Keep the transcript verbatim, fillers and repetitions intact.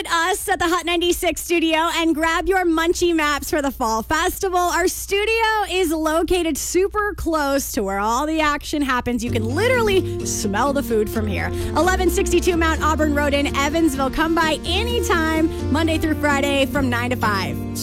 visit us at the Hot ninety-six studio and grab your munchie maps for the Fall Festival. Our studio is located super close to where all the action happens. You can literally smell the food from here. eleven sixty-two Mount Auburn Road in Evansville. Come by anytime, Monday through Friday from nine to five.